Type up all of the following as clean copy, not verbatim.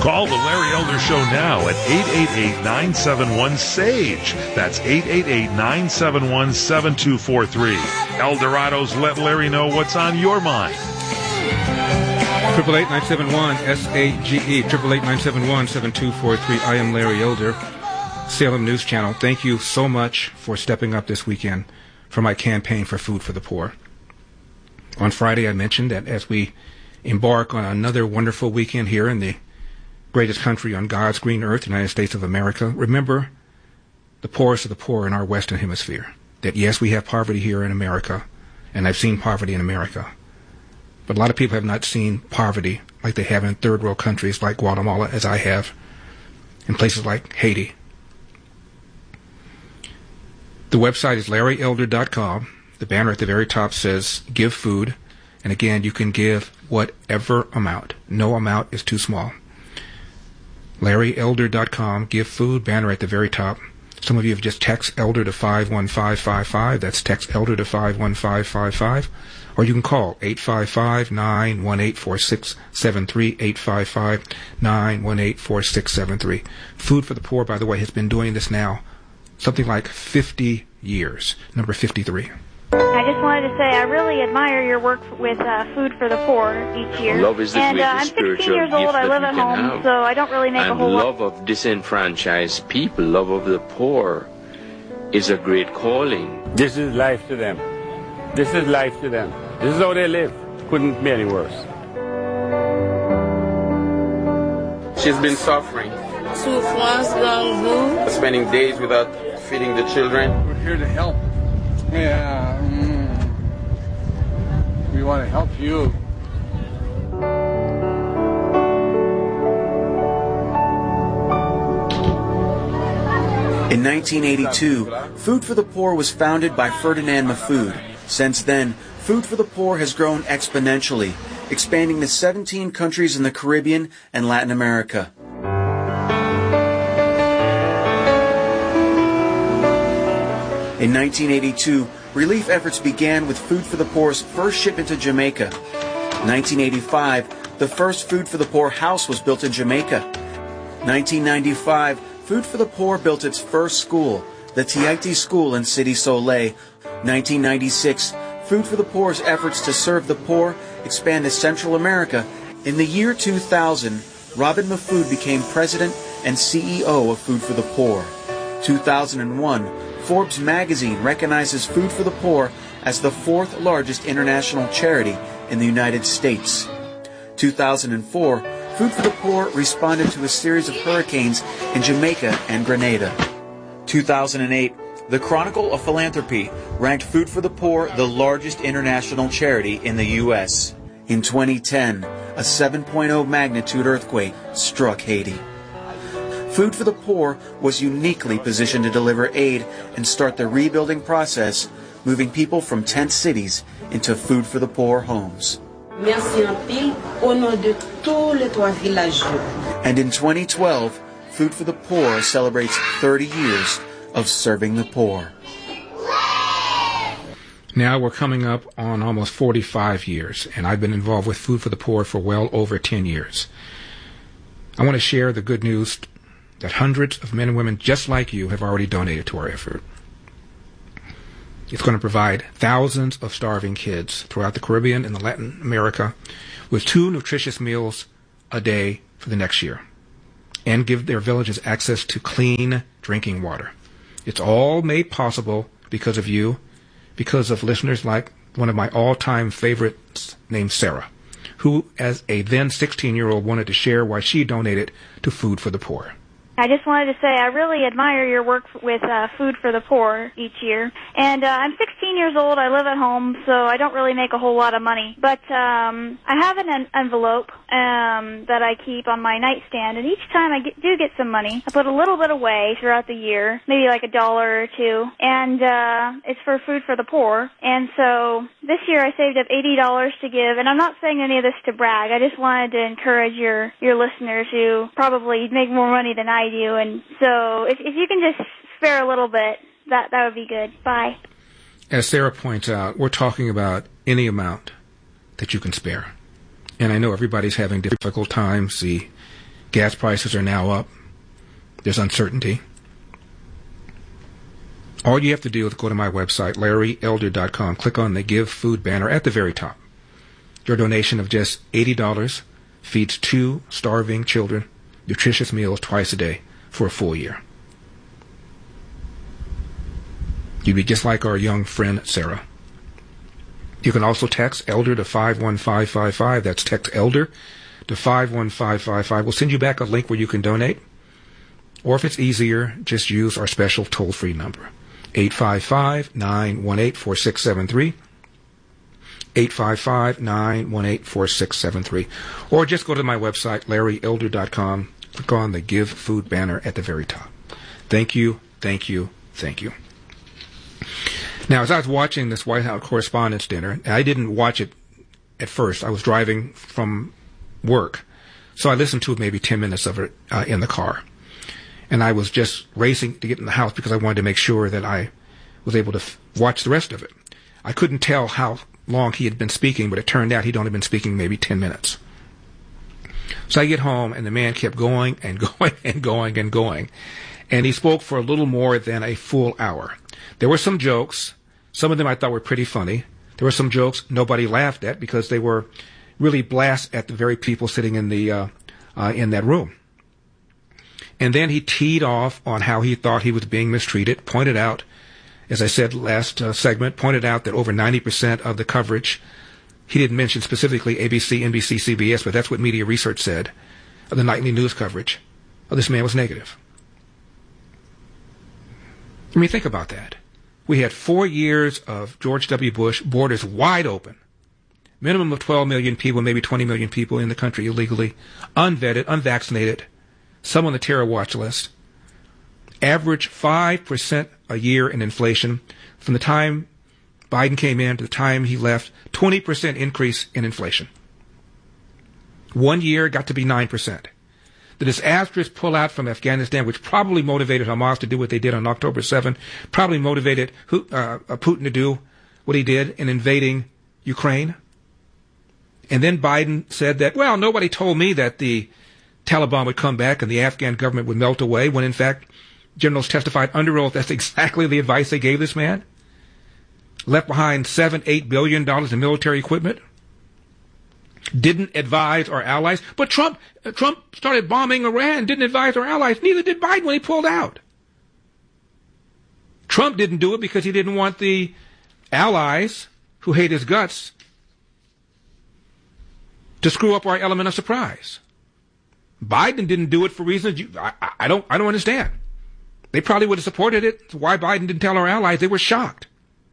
Call the Larry Elder Show now at 888-971-SAGE. That's 888-971-7243. Eldorado's Let Larry Know What's on Your Mind. 888-971-SAGE, 888-971-7243. I am Larry Elder, Salem News Channel. Thank you so much for stepping up this weekend for my campaign for Food for the Poor. On Friday, I mentioned that as we embark on another wonderful weekend here in the greatest country on God's green earth, the United States of America, remember the poorest of the poor in our Western Hemisphere. That yes, we have poverty here in America, and I've seen poverty in America. But a lot of people have not seen poverty like they have in third world countries like Guatemala, as I have, in places like Haiti. The website is LarryElder.com. The banner at the very top says Give Food. And again, you can give whatever amount. No amount is too small. LarryElder.com, Give Food, banner at the very top. Some of you have just text Elder to 51555. That's text Elder to 51555. Or you can call 855-918-4673, 855-918-4673. Food for the Poor, by the way, has been doing this now something like 50 years, number 53. I just wanted to say I really admire your work with Food for the Poor each year. Love is the greatest spiritual gift old. I live that at we can home, have. so I don't really make a whole love of disenfranchised people, love of the poor, is a great calling. This is life to them. This is life to them. This is how they live. Couldn't be any worse. She's been suffering. Spending days without feeding the children. We're here to help. Yeah. We want to help you. In 1982, Food for the Poor was founded by Ferdinand Mahfoud. Since then, Food for the Poor has grown exponentially, expanding to 17 countries in the Caribbean and Latin America. In 1982, relief efforts began with Food for the Poor's first shipment to Jamaica. In 1985, the first Food for the Poor house was built in Jamaica. 1995, Food for the Poor built its first school, the Tiaiti School in City Soleil. 1996, Food for the Poor's efforts to serve the poor expand to Central America. In the year 2000, Robin Mahfoud became president and CEO of Food for the Poor. 2001, Forbes magazine recognizes Food for the Poor as the fourth largest international charity in the United States. 2004, Food for the Poor responded to a series of hurricanes in Jamaica and Grenada. 2008, the Chronicle of Philanthropy ranked Food for the Poor the largest international charity in the U.S. In 2010, a 7.0 magnitude earthquake struck Haiti. Food for the Poor was uniquely positioned to deliver aid and start the rebuilding process, moving people from tent cities into Food for the Poor homes. And in 2012, Food for the Poor celebrates 30 years of serving the poor. Now we're coming up on almost 45 years, and I've been involved with Food for the Poor for well over 10 years. I want to share the good news that hundreds of men and women just like you have already donated to our effort. It's going to provide thousands of starving kids throughout the Caribbean and Latin America with 2 nutritious meals a day for the next year, and give their villages access to clean drinking water. It's all made possible because of you, because of listeners like one of my all-time favorites named Sarah, who as a then 16-year-old wanted to share why she donated to Food for the Poor. I just wanted to say I really admire your work with Food for the Poor each year. And I'm 16 years old. I live at home, so I don't really make a whole lot of money. But I have an envelope that I keep on my nightstand, and each time I do get some money, I put a little bit away throughout the year, maybe like $1 or $2, and it's for Food for the Poor. And so this year I saved up $80 to give, and I'm not saying any of this to brag. I just wanted to encourage your listeners who probably make more money than I do, and so if you can just spare a little bit, that would be good. Bye. As Sarah points out, we're talking about any amount that you can spare. And I know everybody's having difficult times. The Gas prices are now up. There's uncertainty. All you have to do is go to my website, LarryElder.com. Click on the Give Food banner at the very top. Your donation of just $80 feeds 2 starving children nutritious meals twice a day for a full year. You'd be just like our young friend Sarah. You can also text ELDER to 51555. That's text ELDER to 51555. We'll send you back a link where you can donate. Or if it's easier, just use our special toll-free number, 855-918-4673. 855-918-4673. Or just go to my website, LarryElder.com. Click on the Give Food banner at the very top. Thank you, thank you, thank you. Now, as I was watching this White House Correspondents' Dinner, and I didn't watch it at first. I was driving from work, so I listened to maybe 10 minutes of it in the car. And I was just racing to get in the house because I wanted to make sure that I was able to watch the rest of it. I couldn't tell how long he had been speaking, but it turned out he'd only been speaking maybe 10 minutes. So I get home, and the man kept going and going and going and going. And he spoke for a little more than a full hour. There were some jokes. Some of them I thought were pretty funny. There were some jokes nobody laughed at because they were really blasts at the very people sitting in the in that room. And then he teed off on how he thought he was being mistreated, pointed out, as I said last segment, pointed out that over 90% of the coverage, he didn't mention specifically ABC, NBC, CBS, but that's what media research said, of the nightly news coverage of this man was negative. I mean, think about that. We had 4 years of George W. Bush, borders wide open, minimum of 12 million people, maybe 20 million people in the country illegally, unvetted, unvaccinated, some on the terror watch list, average 5% a year in inflation. From the time Biden came in to the time he left, 20% increase in inflation. 1 year got to be 9%. The disastrous pullout from Afghanistan, which probably motivated Hamas to do what they did on October 7, probably motivated Putin to do what he did in invading Ukraine. And then Biden said that, well, nobody told me that the Taliban would come back and the Afghan government would melt away, when in fact generals testified under oath that's exactly the advice they gave this man. Left behind $7-8 billion in military equipment. Didn't advise our allies. But Trump started bombing Iran, didn't advise our allies. Neither did Biden when he pulled out. Trump didn't do it because he didn't want the allies, who hate his guts, to screw up our element of surprise. Biden didn't do it for reasons I don't understand. They probably would have supported it. That's why Biden didn't tell our allies. They were shocked.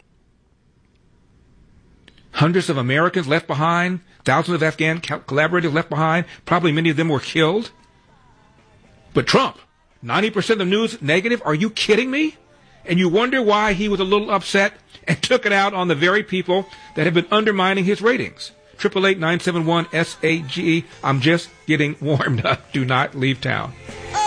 Hundreds of Americans left behind, thousands of Afghan collaborators left behind, probably many of them were killed. But Trump, 90% of the news negative? Are you kidding me? And you wonder why he was a little upset and took it out on the very people that have been undermining his ratings. 888-971-SAGE. I'm just getting warmed up. Do not leave town.